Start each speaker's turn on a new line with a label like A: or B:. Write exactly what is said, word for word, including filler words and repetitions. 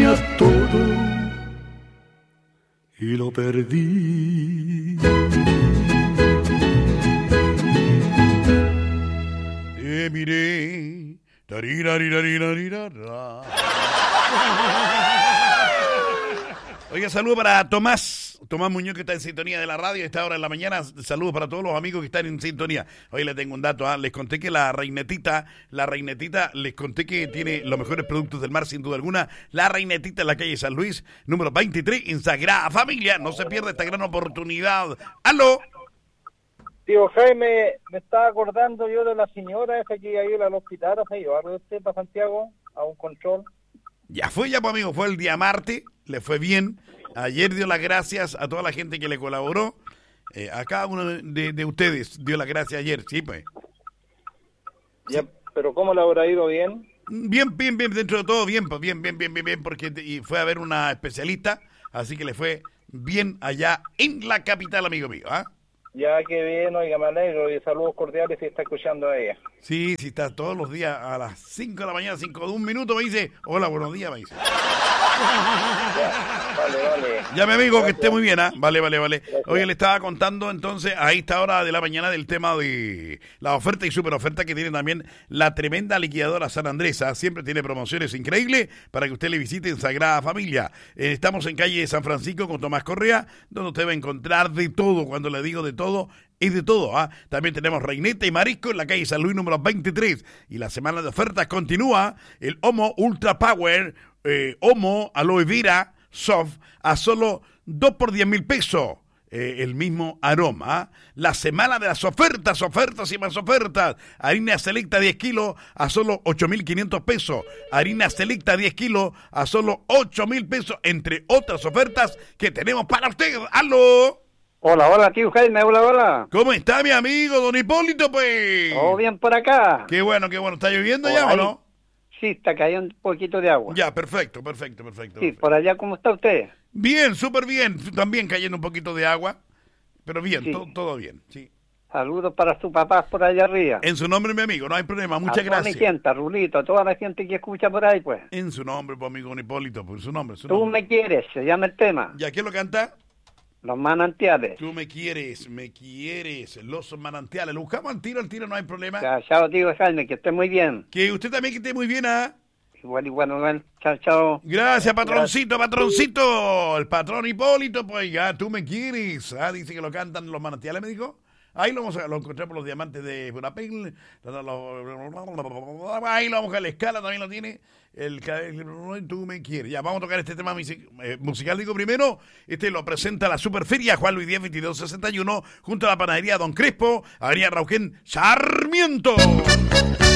A: tenía todo y lo perdí. Te miré. Oiga, saludo para Tomás. Tomás Muñoz, que está en sintonía de la radio a esta hora de la mañana. Saludos para todos los amigos que están en sintonía. Hoy les tengo un dato. ¿eh? Les conté que la Reinetita, la Reinetita, les conté que tiene los mejores productos del mar, sin duda alguna. La Reinetita en la calle San Luis, número veintitrés, en Sagrada Familia. No se pierda esta gran oportunidad. ¡Aló!
B: Tío Jaime, me estaba acordando yo de la señora esa que iba a ir al hospital a llevarlo usted para Santiago a un control.
A: Ya fue, ya, pues, amigo, fue el día martes, le fue bien. Ayer dio las gracias a toda la gente que le colaboró. Eh, a cada uno de, de ustedes dio las gracias ayer, sí, pues.
B: Ya, pero ¿cómo le habrá ido bien?
A: Bien, bien, bien, dentro de todo, bien, pues, bien, bien, bien, bien, bien, porque y fue a ver una especialista, así que le fue bien allá en la capital, amigo mío, ¿ah? ¿eh?
B: Ya, qué bien, oiga, me alegro, y saludos cordiales si está escuchando a ella.
A: Sí, sí, está todos los días a las cinco de la mañana, cinco de un minuto, me dice, hola, buenos días, me dice.
B: Ya, vale, vale.
A: Ya, mi amigo, gracias. Que esté muy bien, ¿ah? ¿eh? Vale, vale, vale. Gracias. Oye, le estaba contando entonces a esta hora de la mañana del tema de la oferta y super oferta que tiene también la tremenda liquidadora San Andrés. ¿eh? Siempre tiene promociones increíbles para que usted le visite en Sagrada Familia. Eh, estamos en calle San Francisco con Tomás Correa, donde usted va a encontrar de todo. Cuando le digo de todo, es de todo. ¿ah? ¿eh? También tenemos reineta y marisco en la calle San Luis número veintitrés. Y la semana de ofertas continúa. El Omo Ultra Power, eh, Omo Aloe Vera Soft a solo dos por diez mil pesos. Eh, el mismo aroma. ¿eh? La semana de las ofertas, ofertas y más ofertas. Harina selecta diez kilos a solo ocho mil quinientos pesos. Harina selecta diez kilos a solo ocho mil pesos. Entre otras ofertas que tenemos para usted. ¡Aló!
C: Hola, hola, tío Jaime, hola, hola.
A: ¿Cómo está mi amigo, don Hipólito, pues?
C: Todo bien por acá.
A: Qué bueno, qué bueno. ¿Está lloviendo
C: por
A: ya
C: ahí,
A: o no?
C: Sí, está cayendo un poquito de agua.
A: Ya, perfecto, perfecto, perfecto.
C: Sí,
A: perfecto.
C: por allá, ¿cómo está usted?
A: Bien, súper bien. También cayendo un poquito de agua, pero bien,
C: sí.
A: todo, todo bien, sí.
C: Saludos para su papá por allá arriba.
A: En su nombre, mi amigo, no hay problema, muchas
C: a toda
A: gracias.
C: mi gente, a Rulito, a toda la gente que escucha por ahí, pues.
A: En su nombre, pues, amigo don Hipólito, por su nombre, su
C: Tú
A: nombre.
C: me quieres, se llama el tema.
A: ¿Ya quién lo canta?
C: Los manantiales.
A: Tú me quieres, me quieres, los manantiales. Lo buscamos al tiro, al tiro, no hay problema.
C: Ya, chao, tío Jaime, que esté muy bien.
A: Que usted también que esté muy bien, ¿ah?
C: Igual, igual, igual. Chao, chao.
A: Gracias, patroncito, Gracias. patroncito. El patrón Hipólito, pues ya, tú me quieres. Ah, dice que lo cantan los manantiales, me dijo. Ahí lo, vamos a, lo encontré por los diamantes de Burapil. Ahí lo vamos a la escala, también lo tiene. El, el tú me quieres. Ya, vamos a tocar este tema eh, musical. Digo primero, este lo presenta la Superferia Juan Luis diez, veintidós sesenta y uno, junto a la panadería Don Crespo, Avenida Rauquén, Sarmiento.